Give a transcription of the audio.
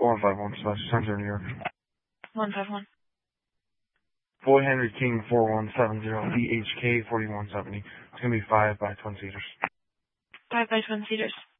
151, Sebastian Center, New York. 151. Boy Henry King 4170, DHK 4170. It's going to be 5 by twin seaters. 5 by twin seaters.